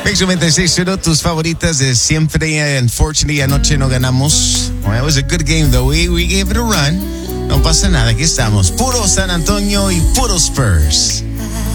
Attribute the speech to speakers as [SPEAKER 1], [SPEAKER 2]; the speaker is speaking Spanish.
[SPEAKER 1] Mix 96.1, tus favoritas de siempre. Unfortunately, anoche no ganamos. Well, it was a good game, though. We gave it a run. No pasa nada, aquí estamos. Puro San Antonio y puro Spurs.